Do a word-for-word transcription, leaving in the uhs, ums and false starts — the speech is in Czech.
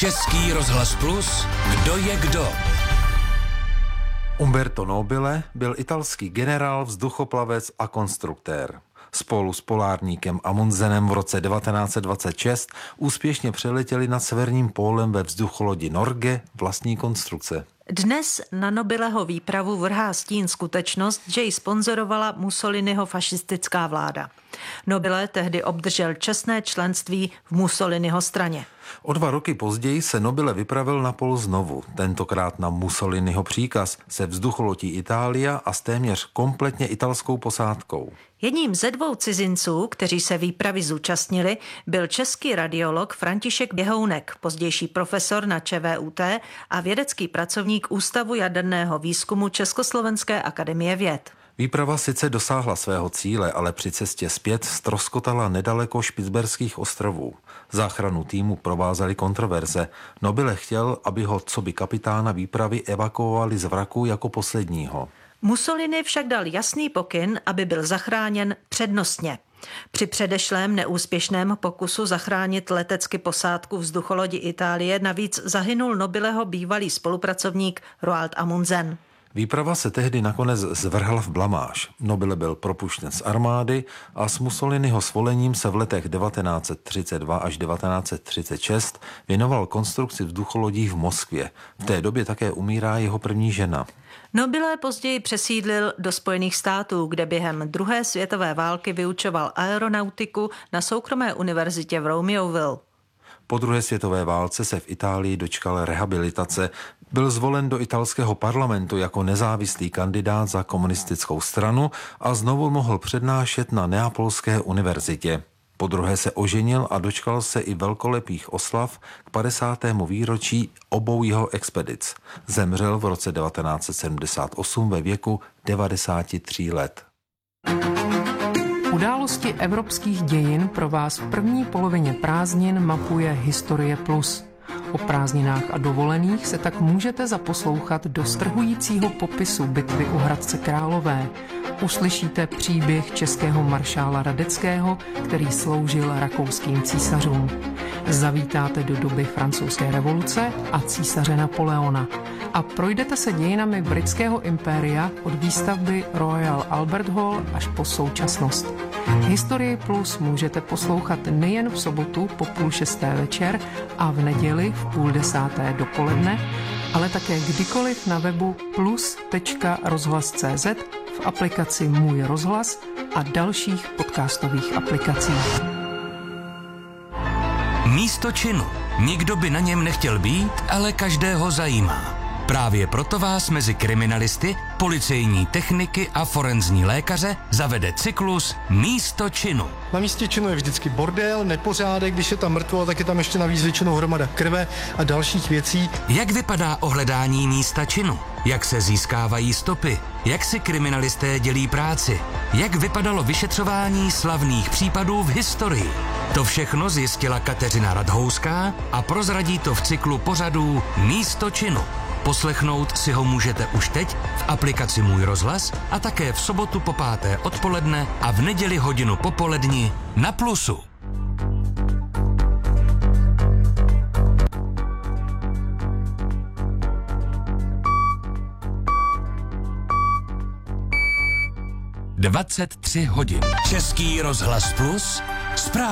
Český rozhlas Plus, kdo je kdo? Umberto Nobile byl italský generál, vzduchoplavec a konstruktér. Spolu s polárníkem Amundsenem v roce devatenáct set dvacet šest úspěšně přeletěli nad severním pólem ve vzducholodi Norge vlastní konstrukce. Dnes na Nobileho výpravu vrhá stín skutečnost, že ji sponzorovala Mussoliniho fašistická vláda. Nobile tehdy obdržel čestné členství v Mussoliniho straně. O dva roky později se Nobile vypravil na pol znovu, tentokrát na Mussoliniho příkaz, se vzducholodí Italia a s téměř kompletně italskou posádkou. Jedním ze dvou cizinců, kteří se výpravy zúčastnili, byl český radiolog František Běhounek, pozdější profesor na ČVUT a vědecký pracovník Ústavu jaderného výzkumu Československé akademie věd. Výprava sice dosáhla svého cíle, ale při cestě zpět ztroskotala nedaleko Špicberských ostrovů. Záchranu týmu provázely kontroverze. Nobile chtěl, aby ho coby kapitána výpravy evakuovali z vraku jako posledního. Mussolini však dal jasný pokyn, aby byl zachráněn přednostně. Při předešlém neúspěšném pokusu zachránit letecky posádku vzducholodi Itálie navíc zahynul Nobileho bývalý spolupracovník Roald Amundsen. Výprava se tehdy nakonec zvrhla v blamáž. Nobile byl propuštěn z armády a s Mussoliniho svolením se v letech devatenáct set třicet dva až devatenáct set třicet šest věnoval konstrukci vzducholodí v Moskvě. V té době také umírá jeho první žena. Nobile později přesídlil do Spojených států, kde během druhé světové války vyučoval aeronautiku na soukromé univerzitě v Romeoville. Po druhé světové válce se v Itálii dočkal rehabilitace. Byl zvolen do italského parlamentu jako nezávislý kandidát za komunistickou stranu a znovu mohl přednášet na Neapolské univerzitě. Po druhé se oženil a dočkal se i velkolepých oslav k padesátému výročí obou jeho expedic. Zemřel v roce devatenáct set sedmdesát osm ve věku devadesáti tří let. Události evropských dějin pro vás v první polovině prázdnin mapuje Historie Plus. O prázdninách a dovolených se tak můžete zaposlouchat do strhujícího popisu bitvy u Hradce Králové. Uslyšíte příběh českého maršála Radeckého, který sloužil rakouským císařům. Zavítáte do doby francouzské revoluce a císaře Napoleona. A projdete se dějinami britského impéria od výstavby Royal Albert Hall až po současnost. Historii Plus můžete poslouchat nejen v sobotu po půl šesté večer a v neděli v půl desáté dopoledne, ale také kdykoliv na webu plus tečka rozhlas tečka cé zet, v aplikaci Můj rozhlas a dalších podcastových aplikacích. Místo činu. Nikdo by na něm nechtěl být, ale každého zajímá. Právě proto vás mezi kriminalisty, policejní techniky a forenzní lékaře zavede cyklus Místo činu. Na místě činu je vždycky bordel, nepořádek, když je tam mrtvo, tak je tam ještě navíc většinou hromada krve a dalších věcí. Jak vypadá ohledání místa činu? Jak se získávají stopy? Jak si kriminalisté dělí práci? Jak vypadalo vyšetřování slavných případů v historii? To všechno zjistila Kateřina Radhouská a prozradí to v cyklu pořadů Místo činu. Poslechnout si ho můžete už teď v aplikaci Můj rozhlas a také v sobotu po páté odpoledne a v neděli hodinu popoledni na Plusu. dvacet tři hodin. Český rozhlas Plus. Zpráva.